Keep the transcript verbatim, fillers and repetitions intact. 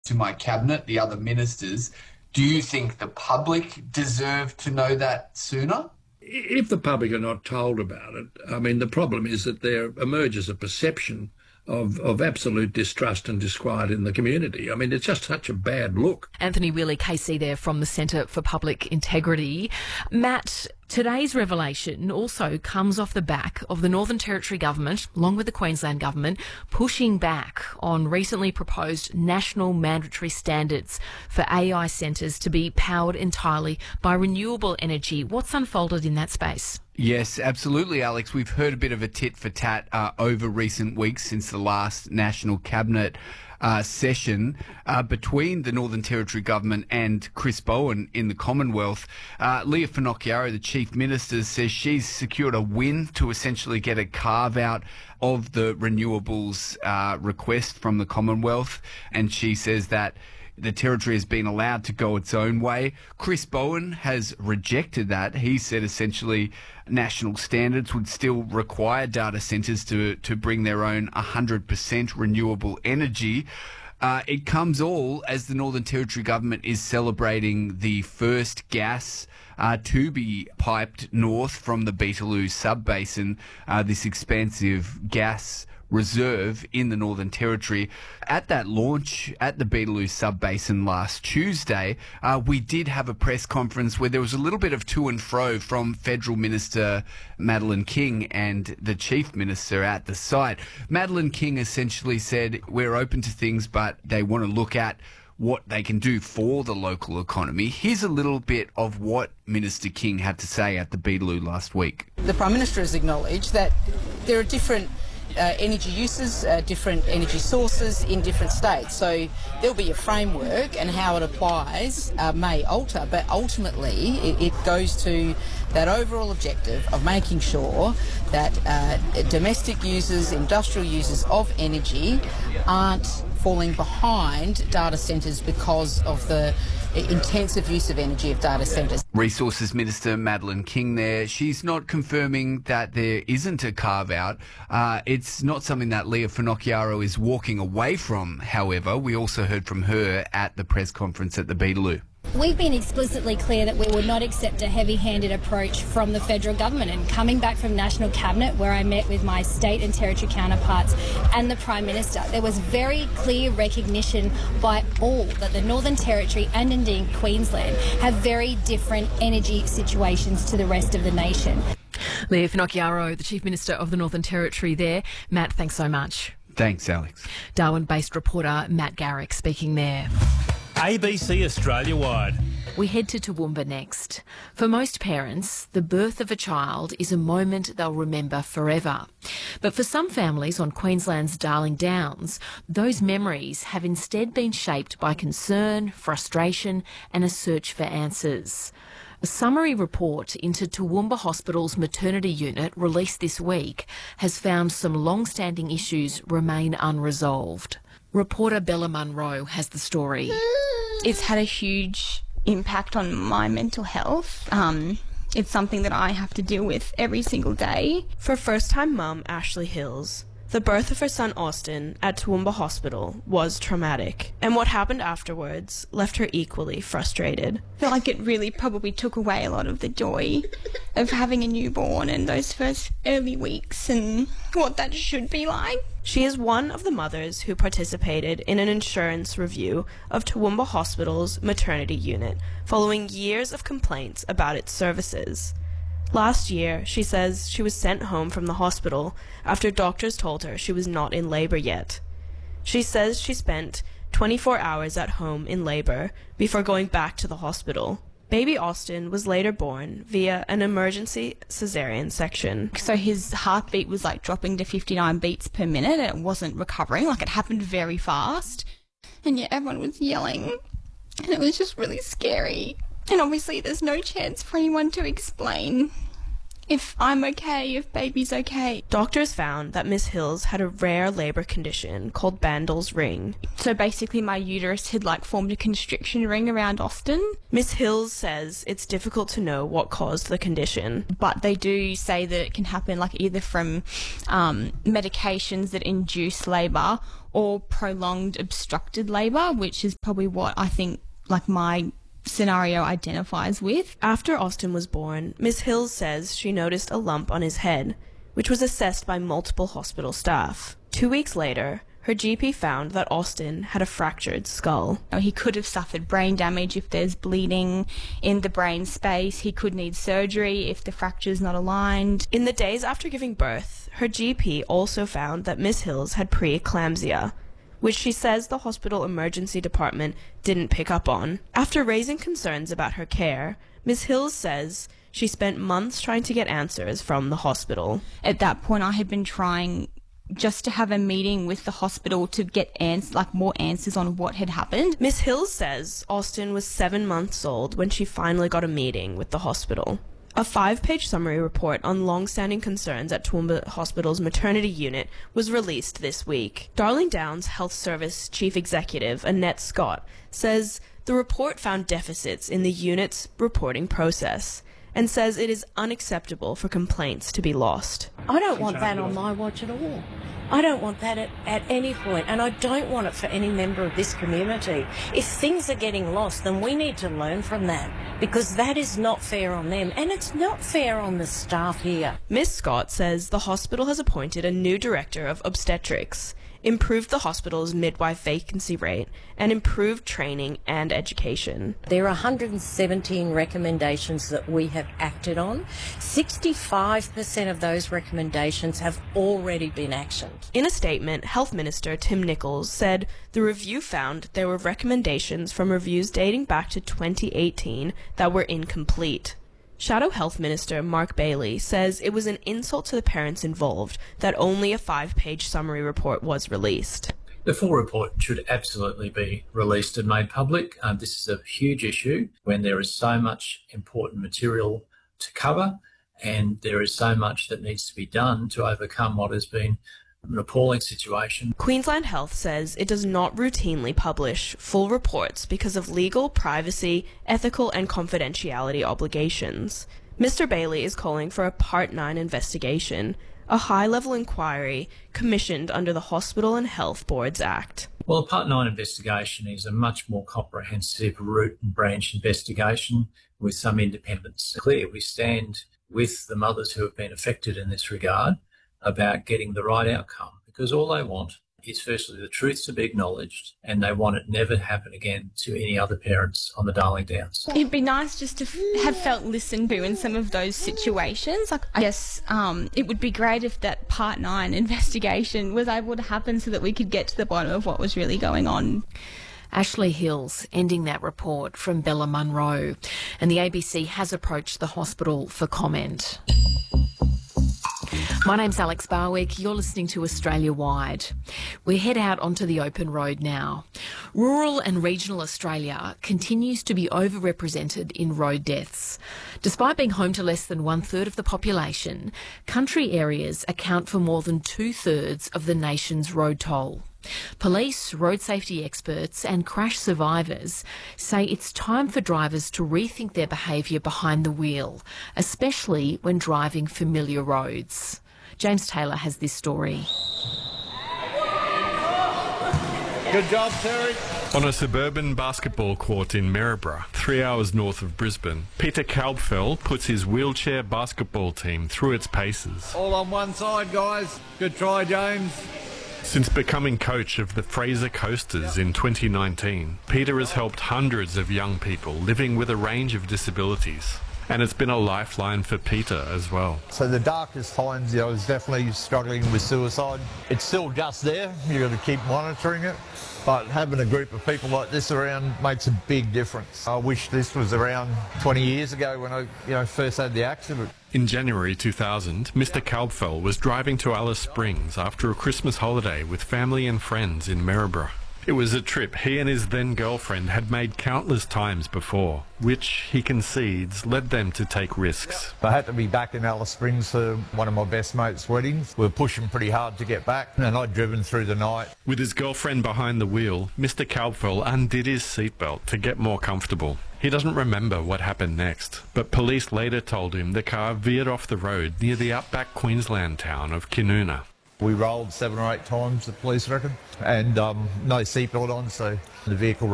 to my cabinet, the other ministers. Do you think the public deserve to know that sooner? If the public are not told about it, I mean, the problem is that there emerges a perception of, of absolute distrust and disquiet in the community. I mean, it's just such a bad look. Anthony Wheely, K C there from the Centre for Public Integrity. Matt, today's revelation also comes off the back of the Northern Territory Government, along with the Queensland Government, pushing back on recently proposed national mandatory standards for A I centres to be powered entirely by renewable energy. What's unfolded in that space? Yes, absolutely, Alex. We've heard a bit of a tit for tat uh, over recent weeks since the last National Cabinet uh, session uh, between the Northern Territory Government and Chris Bowen in the Commonwealth. Uh, Leah Finocchiaro, the Chief Minister, says she's secured a win to essentially get a carve-out of the renewables uh, request from the Commonwealth, and she says that the Territory has been allowed to go its own way. Chris Bowen has rejected that. He said essentially national standards would still require data centres to, to bring their own one hundred percent renewable energy. Uh, it comes all as the Northern Territory Government is celebrating the first gas uh, to be piped north from the Beetaloo sub-basin, uh, this expansive gas reserve in the Northern Territory. At that launch at the Beetaloo sub-basin last Tuesday, uh, we did have a press conference where there was a little bit of to and fro from Federal Minister Madeleine King and the Chief Minister at the site. Madeleine King essentially said, we're open to things, but they want to look at what they can do for the local economy. Here's a little bit of what Minister King had to say at the Beetaloo last week. The Prime Minister has acknowledged that there are different Uh, energy uses, uh, different energy sources in different states. So there'll be a framework, and how it applies uh, may alter, but ultimately it, it goes to that overall objective of making sure that uh, domestic users, industrial users of energy aren't falling behind data centres because of the intensive use of energy of data centres. Resources Minister Madeleine King there. She's not confirming that there isn't a carve-out. Uh, it's not something that Leah Finocchiaro is walking away from, however. We also heard from her at the press conference at the Beetaloo. We've been explicitly clear that we would not accept a heavy-handed approach from the federal government, and coming back from National Cabinet, where I met with my state and territory counterparts and the Prime Minister, there was very clear recognition by all that the Northern Territory and indeed Queensland have very different energy situations to the rest of the nation. Leah Finocchiaro, the Chief Minister of the Northern Territory there. Matt, thanks so much. Thanks, Alex. Darwin-based reporter Matt Garrick speaking there. A B C Australia-wide. We head to Toowoomba next. For most parents, the birth of a child is a moment they'll remember forever. But for some families on Queensland's Darling Downs, those memories have instead been shaped by concern, frustration and a search for answers. A summary report into Toowoomba Hospital's maternity unit released this week has found some long-standing issues remain unresolved. Reporter Bella Munro has the story. It's had a huge impact on my mental health. Um, it's something that I have to deal with every single day. For first-time mum Ashley Hills, the birth of her son Austin at Toowoomba Hospital was traumatic, and what happened afterwards left her equally frustrated. I feel like it really probably took away a lot of the joy of having a newborn and those first early weeks and what that should be like. She is one of the mothers who participated in an insurance review of Toowoomba Hospital's maternity unit following years of complaints about its services. Last year, she says she was sent home from the hospital after doctors told her she was not in labour yet. She says she spent twenty-four hours at home in labour before going back to the hospital. Baby Austin was later born via an emergency cesarean section. So his heartbeat was like dropping to fifty-nine beats per minute and it wasn't recovering, like it happened very fast. And yet everyone was yelling and it was just really scary. And obviously there's no chance for anyone to explain if I'm okay, if baby's okay. Doctors found that Miss Hills had a rare labour condition called Bandl's ring. So basically my uterus had like formed a constriction ring around Austin. Miss Hills says it's difficult to know what caused the condition. But they do say that it can happen like either from um, medications that induce labour or prolonged obstructed labour, which is probably what I think like my scenario identifies with. After Austin was born, Miss Hills says she noticed a lump on his head, which was assessed by multiple hospital staff. Two weeks later, her G P found that Austin had a fractured skull. He could have suffered brain damage if there's bleeding in the brain space. He could need surgery if the fracture's not aligned. In the days after giving birth, her G P also found that Miss Hills had preeclampsia, which she says the hospital emergency department didn't pick up on. After raising concerns about her care, Miss Hills says she spent months trying to get answers from the hospital. At that point, I had been trying just to have a meeting with the hospital to get ans- like more answers on what had happened. Miss Hills says Austin was seven months old when she finally got a meeting with the hospital. A five-page summary report on long-standing concerns at Toowoomba Hospital's maternity unit was released this week. Darling Downs Health Service Chief Executive Annette Scott says the report found deficits in the unit's reporting process and says it is unacceptable for complaints to be lost. I don't want that on my watch at all. I don't want that at, at any point, and I don't want it for any member of this community. If things are getting lost, then we need to learn from that, because that is not fair on them, and it's not fair on the staff here. Miss Scott says the hospital has appointed a new director of obstetrics, improved the hospital's midwife vacancy rate, and improved training and education. There are one hundred seventeen recommendations that we have acted on. sixty-five percent of those recommendations have already been actioned. In a statement, Health Minister Tim Nicholls said the review found there were recommendations from reviews dating back to twenty eighteen that were incomplete. Shadow Health Minister Mark Bailey says it was an insult to the parents involved that only a five-page summary report was released. The full report should absolutely be released and made public. Um, this is a huge issue when there is so much important material to cover and there is so much that needs to be done to overcome what has been an appalling situation. Queensland Health says it does not routinely publish full reports because of legal, privacy, ethical and confidentiality obligations. Mister Bailey is calling for a Part nine investigation, a high-level inquiry commissioned under the Hospital and Health Boards Act. Well, a Part nine investigation is a much more comprehensive root and branch investigation with some independence. Clear, we stand with the mothers who have been affected in this regard about getting the right outcome, because all they want is firstly the truth to be acknowledged, and they want it never to happen again to any other parents on the Darling Downs. It'd be nice just to f- have felt listened to in some of those situations. Like, I guess um, it would be great if that Part nine investigation was able to happen so that we could get to the bottom of what was really going on. Ashley Hills ending that report from Bella Munro. And the A B C has approached the hospital for comment. My name's Alex Barwick. You're listening to Australia Wide. We head out onto the open road now. Rural and regional Australia continues to be overrepresented in road deaths. Despite being home to less than one third of the population, country areas account for more than two thirds of the nation's road toll. Police, road safety experts and crash survivors say it's time for drivers to rethink their behaviour behind the wheel, especially when driving familiar roads. James Taylor has this story. Good job, Terry. On a suburban basketball court in Maryborough, three hours north of Brisbane, Peter Kalbfell puts his wheelchair basketball team through its paces. All on one side, guys. Good try, James. Since becoming coach of the Fraser Coasters in twenty nineteen, Peter has helped hundreds of young people living with a range of disabilities. And it's been a lifeline for Peter as well. So the darkest times, you know, I was definitely struggling with suicide. It's still just there. You've got to keep monitoring it. But having a group of people like this around makes a big difference. I wish this was around twenty years ago when I, you know, first had the accident. In January two thousand, Mister Kalbfell was driving to Alice Springs after a Christmas holiday with family and friends in Maryborough. It was a trip he and his then-girlfriend had made countless times before, which, he concedes, led them to take risks. I had to be back in Alice Springs for one of my best mates' weddings. We were pushing pretty hard to get back, and I'd driven through the night. With his girlfriend behind the wheel, Mister Kalpfel undid his seatbelt to get more comfortable. He doesn't remember what happened next, but police later told him the car veered off the road near the outback Queensland town of Kinoona. We rolled seven or eight times, the police reckon, and um, no seatbelt on, so the vehicle